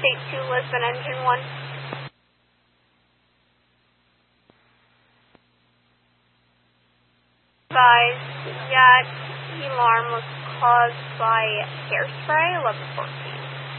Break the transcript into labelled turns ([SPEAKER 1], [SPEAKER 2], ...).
[SPEAKER 1] 2, Lisbon, engine 1. Advise that the alarm was caused by hairspray, level 14.